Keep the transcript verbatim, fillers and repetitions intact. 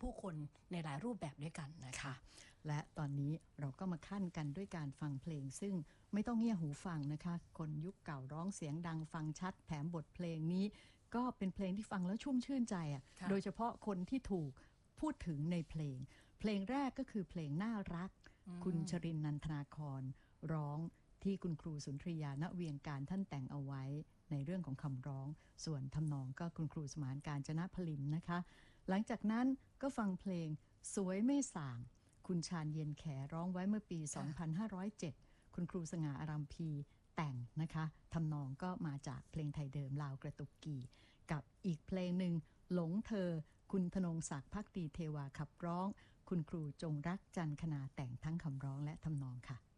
ผู้คนในหลายรูปแบบด้วยกันนะคะและตอนนี้เราก็มาขั้นกันด้วยการฟังเพลงซึ่งไม่ต้องเงี่ยหูฟังนะคะคนยุคเก่าร้องเสียงดังฟังชัดแถมบทเพลงนี้ก็เป็นเพลงที่ฟังแล้วชุ่มชื่นใจอ่ะโดยเฉพาะคนที่ถูกพูดถึงในเพลงเพลงแรกก็คือเพลงน่ารักคุณชรินทร์นันทนาครร้องที่คุณครูสุนทรียาณเวียงการท่านแต่งเอาไว้ในเรื่องของคำร้องส่วนทำนองก็คุณครูสมานกาญจนพลินนะคะหลังจากนั้นก็ฟังเพลงสวยไม่ส่างคุณชาญเย็นแขร้องไว้เมื่อปี สองพันห้าร้อยเจ็ด คุณครูสง่าอารัมพีแต่งนะคะทำนองก็มาจากเพลงไทยเดิมลาวกระตุกกี่กับอีกเพลงหนึ่งหลงเธอคุณธนงศักดิ์ภักดีเทวาขับร้องคุณครูจงรักจันคณาแต่งทั้งคำร้องและทำนองค่ะ